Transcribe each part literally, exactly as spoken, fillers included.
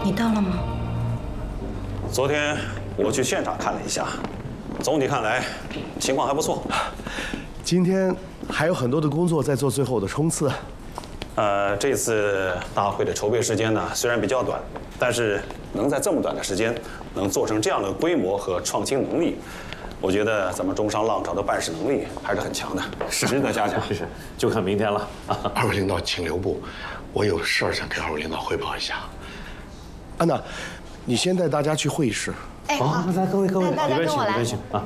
你到了吗？ 昨天我去现场看了一下，总体看来情况还不错。 今天还有很多的工作在做最后的冲刺。 呃，这次大会的筹备时间呢，虽然比较短，但是能在这么短的时间能做成这样的规模和创新能力，我觉得咱们中商浪潮的办事能力还是很强的，值得嘉奖。 是是，就看明天了。 二位领导请留步，我有事儿想跟二位领导汇报一下。安娜，你先带大家去会议室。 哎，好， 来各位各位， 大家跟我来。 请啊。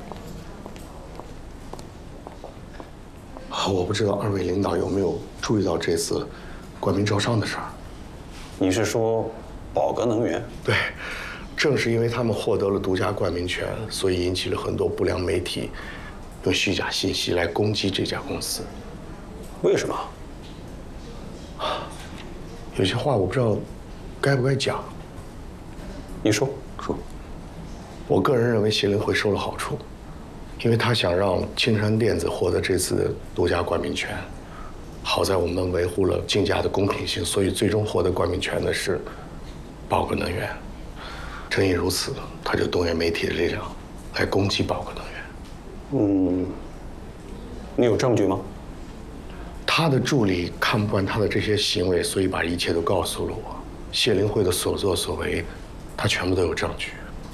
我不知道二位领导有没有注意到这次冠名招商的事儿。 你是说宝格能源？ 对，正是因为他们获得了独家冠名权，所以引起了很多不良媒体用虚假信息来攻击这家公司。 为什么？ 有些话我不知道该不该讲。 你说说。 我个人认为谢灵慧收了好处，因为他想让青山电子获得这次的独家冠名权。好在我们维护了竞价的公平性，所以最终获得冠名权的是宝格能源。正因如此，他就动员媒体的力量来攻击宝格能源。 嗯，你有证据吗？ 他的助理看不惯他的这些行为，所以把一切都告诉了我。谢灵慧的所作所为，他全部都有证据。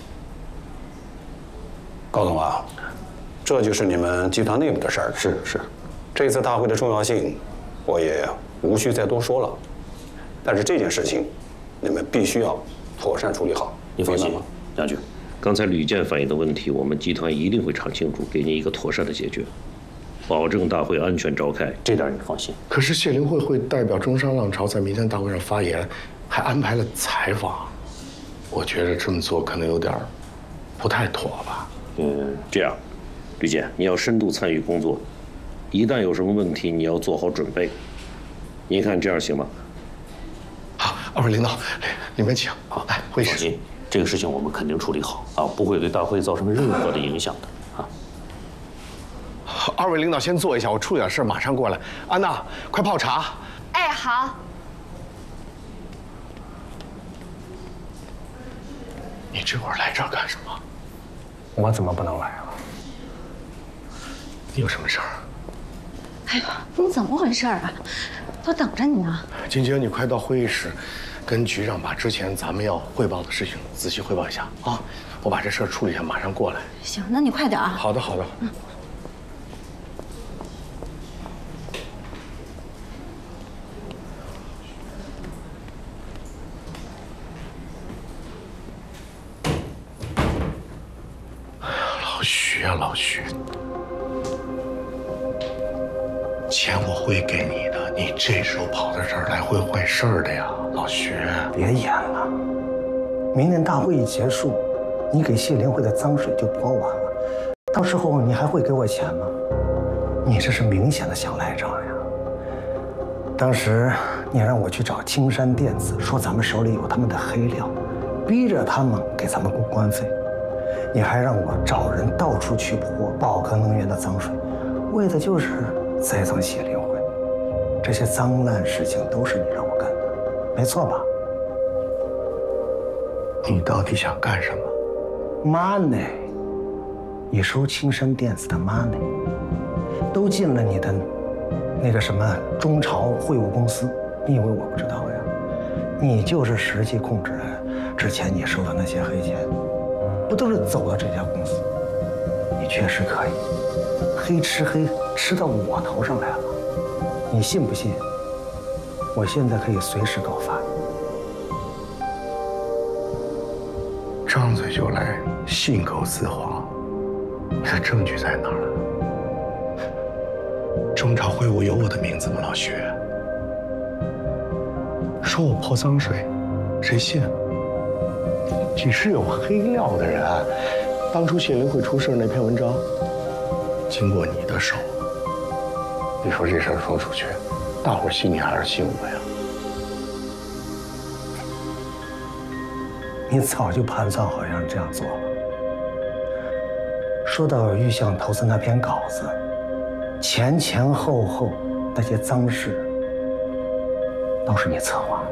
高总啊，这就是你们集团内部的事儿。 是是， 这次大会的重要性，我也无需再多说了。但是这件事情，你们必须要妥善处理好。 你放心吗， 将军？刚才吕健反映的问题，我们集团一定会查清楚，给您一个妥善的解决，保证大会安全召开，这点你放心。 可是谢灵慧会代表中商浪潮在明天大会上发言，还安排了采访，我觉得这么做可能有点不太妥吧。 嗯，这样，吕健，你要深度参与工作，一旦有什么问题，你要做好准备。您看这样行吗？ 好，二位领导，里面请。好，来会议室。 放心，这个事情我们肯定处理好啊，不会对大会造成任何的影响的啊。 二位领导先坐一下，我处理点事，马上过来。安娜，快泡茶。 哎，好。 你这会儿来这儿干什么？ 我怎么不能来啊？ 你有什么事儿？ 哎呦，你怎么回事啊？都等着你呢。 晶晶，你快到会议室，跟局长把之前咱们要汇报的事情仔细汇报一下啊！我把这事儿处理一下，马上过来。 行，那你快点啊。 好的，好的。嗯。老徐呀，老徐，钱我会给你的，你这时候跑到这儿来会坏事儿的呀，老徐。 别演了，明天大会一结束，你给谢灵慧的脏水就泼完了，到时候你还会给我钱吗？你这是明显的想赖账呀！当时你让我去找青山电子，说咱们手里有他们的黑料，逼着他们给咱们公关费。你还让我找人到处去泼宝格能源的脏水，为的就是栽赃谢灵慧。这些脏烂事情都是你让我干的，没错吧？ 你到底想干什么 ？Money， 你收青山电子的 money， 都进了你的那个什么中朝会务公司，你以为我不知道呀？你就是实际控制人，之前你收的那些黑钱。不都是走到这家公司？你确实可以，黑吃黑吃到我头上来了，你信不信？我现在可以随时告发你。张嘴就来，信口雌黄，你的证据在哪儿？中朝会务有我的名字吗，老徐？说我泼脏水，谁信？你是有黑料的人，当初谢灵慧出事那篇文章，经过你的手，你说这事儿说出去，大伙儿信你还是信我呀？ 你早就盘算好要这样做了。说到玉象投资那篇稿子，前前后后那些脏事，都是你策划的。